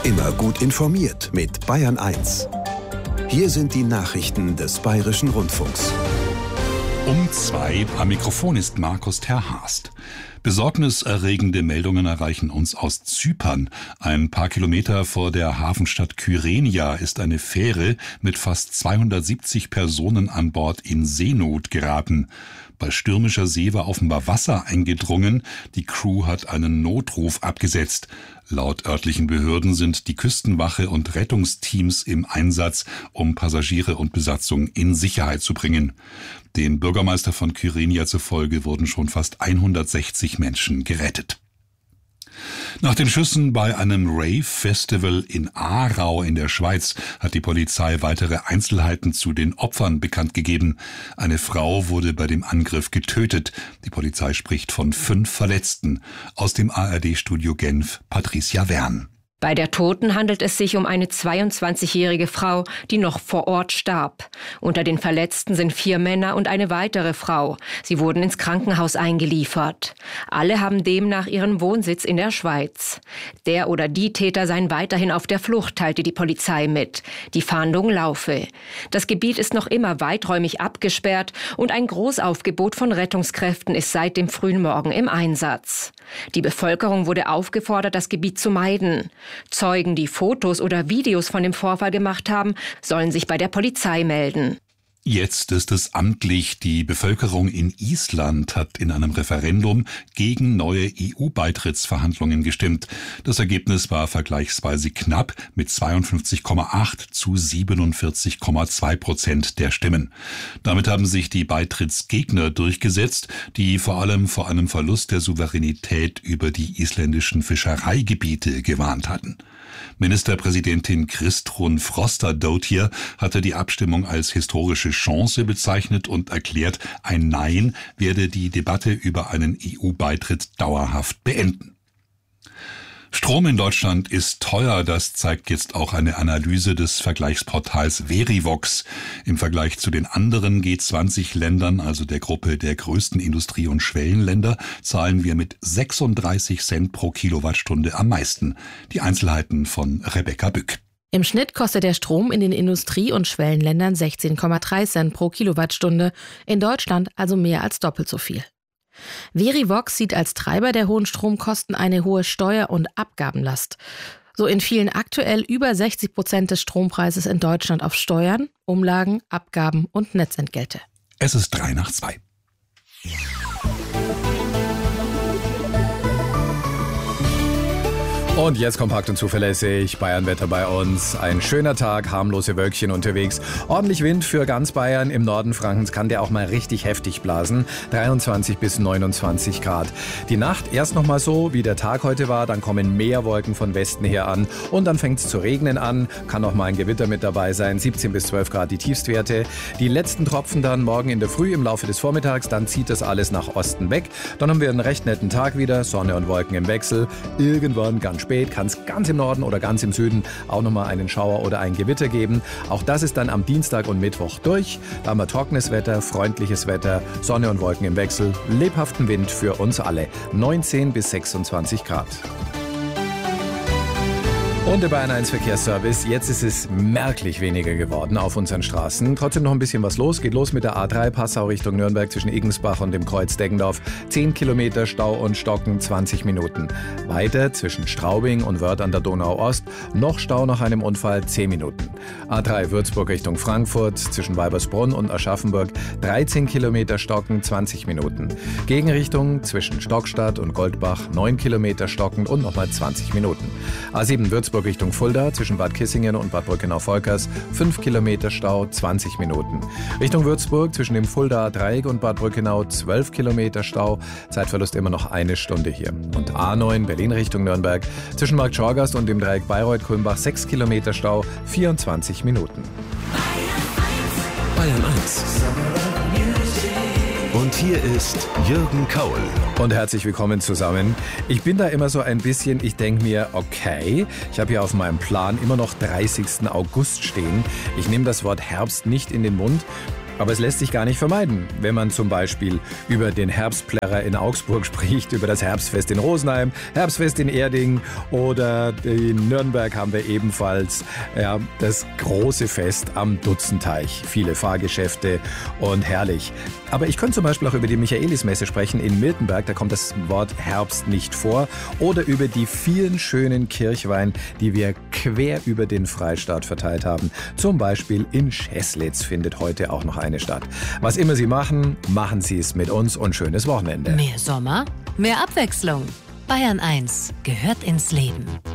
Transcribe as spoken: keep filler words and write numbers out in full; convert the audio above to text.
Immer gut informiert mit Bayern eins. Hier sind die Nachrichten des Bayerischen Rundfunks. Um zwei am Mikrofon ist Markus Terhast. Besorgniserregende Meldungen erreichen uns aus Zypern. Ein paar Kilometer vor der Hafenstadt Kyrenia ist eine Fähre mit fast zweihundertsiebzig Personen an Bord in Seenot geraten. Bei stürmischer See war offenbar Wasser eingedrungen. Die Crew hat einen Notruf abgesetzt. Laut örtlichen Behörden sind die Küstenwache und Rettungsteams im Einsatz, um Passagiere und Besatzung in Sicherheit zu bringen. Dem Bürgermeister von Kyrenia zufolge wurden schon fast hundertsechzig Menschen gerettet. Nach den Schüssen bei einem Rave-Festival in Aarau in der Schweiz hat die Polizei weitere Einzelheiten zu den Opfern bekannt gegeben. Eine Frau wurde bei dem Angriff getötet. Die Polizei spricht von fünf Verletzten. Aus dem A R D-Studio Genf, Patricia Wern. Bei der Toten handelt es sich um eine zweiundzwanzigjährige Frau, die noch vor Ort starb. Unter den Verletzten sind vier Männer und eine weitere Frau. Sie wurden ins Krankenhaus eingeliefert. Alle haben demnach ihren Wohnsitz in der Schweiz. Der oder die Täter seien weiterhin auf der Flucht, teilte die Polizei mit. Die Fahndung laufe. Das Gebiet ist noch immer weiträumig abgesperrt und ein Großaufgebot von Rettungskräften ist seit dem frühen Morgen im Einsatz. Die Bevölkerung wurde aufgefordert, das Gebiet zu meiden. Zeugen, die Fotos oder Videos von dem Vorfall gemacht haben, sollen sich bei der Polizei melden. Jetzt ist es amtlich. Die Bevölkerung in Island hat in einem Referendum gegen neue E U-Beitrittsverhandlungen gestimmt. Das Ergebnis war vergleichsweise knapp mit zweiundfünfzig Komma acht zu siebenundvierzig Komma zwei Prozent der Stimmen. Damit haben sich die Beitrittsgegner durchgesetzt, die vor allem vor einem Verlust der Souveränität über die isländischen Fischereigebiete gewarnt hatten. Ministerpräsidentin Kristrún Frostadóttir hatte die Abstimmung als historische Chance bezeichnet und erklärt, ein Nein werde die Debatte über einen E U-Beitritt dauerhaft beenden. Strom in Deutschland ist teuer, das zeigt jetzt auch eine Analyse des Vergleichsportals Verivox. Im Vergleich zu den anderen G zwanzig Ländern, also der Gruppe der größten Industrie- und Schwellenländer, zahlen wir mit sechsunddreißig Cent pro Kilowattstunde am meisten. Die Einzelheiten von Rebecca Bück. Im Schnitt kostet der Strom in den Industrie- und Schwellenländern sechzehn Komma drei Cent pro Kilowattstunde, in Deutschland also mehr als doppelt so viel. Verivox sieht als Treiber der hohen Stromkosten eine hohe Steuer- und Abgabenlast. So entfielen aktuell über sechzig Prozent des Strompreises in Deutschland auf Steuern, Umlagen, Abgaben und Netzentgelte. Es ist drei nach zwei. Und jetzt kompakt und zuverlässig, Bayernwetter bei uns. Ein schöner Tag, harmlose Wölkchen unterwegs. Ordentlich Wind für ganz Bayern. Im Norden Frankens kann der auch mal richtig heftig blasen. dreiundzwanzig bis neunundzwanzig Grad. Die Nacht erst noch mal so, wie der Tag heute war. Dann kommen mehr Wolken von Westen her an. Und dann fängt es zu regnen an. Kann auch mal ein Gewitter mit dabei sein. siebzehn bis zwölf Grad die Tiefstwerte. Die letzten Tropfen dann morgen in der Früh im Laufe des Vormittags. Dann zieht das alles nach Osten weg. Dann haben wir einen recht netten Tag wieder. Sonne und Wolken im Wechsel. Irgendwann ganz spät kann es ganz im Norden oder ganz im Süden auch nochmal einen Schauer oder ein Gewitter geben. Auch das ist dann am Dienstag und Mittwoch durch. Da haben wir trockenes Wetter, freundliches Wetter, Sonne und Wolken im Wechsel, lebhaften Wind für uns alle. neunzehn bis sechsundzwanzig Grad. Und der Bayern eins Verkehrsservice. Jetzt ist es merklich weniger geworden auf unseren Straßen. Trotzdem noch ein bisschen was los. Geht los mit der A drei Passau Richtung Nürnberg zwischen Igensbach und dem Kreuz Deggendorf. zehn Kilometer Stau und Stocken, zwanzig Minuten. Weiter zwischen Straubing und Wörth an der Donau Ost. Noch Stau nach einem Unfall, zehn Minuten. A drei Würzburg Richtung Frankfurt zwischen Weibersbrunn und Aschaffenburg. dreizehn Kilometer Stocken, zwanzig Minuten. Gegenrichtung zwischen Stockstadt und Goldbach. neun Kilometer Stocken und nochmal zwanzig Minuten. A sieben Würzburg Richtung Fulda zwischen Bad Kissingen und Bad Brückenau-Volkers, fünf Kilometer Stau, zwanzig Minuten. Richtung Würzburg zwischen dem Fuldaer Dreieck und Bad Brückenau, zwölf Kilometer Stau, Zeitverlust immer noch eine Stunde hier. Und A neun Berlin Richtung Nürnberg zwischen Markt Schorgast und dem Dreieck Bayreuth-Kulmbach, sechs Kilometer Stau, vierundzwanzig Minuten. Bayern eins. Und hier ist Jürgen Kaul. Und herzlich willkommen zusammen. Ich bin da immer so ein bisschen, ich denke mir, okay, ich habe hier auf meinem Plan immer noch dreißigsten August stehen. Ich nehme das Wort Herbst nicht in den Mund. Aber es lässt sich gar nicht vermeiden, wenn man zum Beispiel über den Herbstplärrer in Augsburg spricht, über das Herbstfest in Rosenheim, Herbstfest in Erding oder in Nürnberg haben wir ebenfalls ja, das große Fest am Dutzenteich. Viele Fahrgeschäfte und herrlich. Aber ich könnte zum Beispiel auch über die Michaelismesse sprechen in Miltenberg, da kommt das Wort Herbst nicht vor. Oder über die vielen schönen Kirchweih, die wir quer über den Freistaat verteilt haben. Zum Beispiel in Scheßlitz findet heute auch noch eine statt. Was immer Sie machen, machen Sie es mit uns und schönes Wochenende. Mehr Sommer, mehr Abwechslung. Bayern eins gehört ins Leben.